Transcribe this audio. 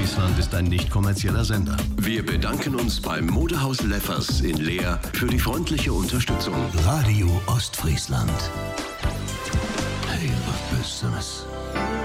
Ostfriesland ist ein nicht kommerzieller Sender. Wir bedanken uns beim Modehaus Leffers in Leer für die freundliche Unterstützung. Radio Ostfriesland. Hey, was Besseres.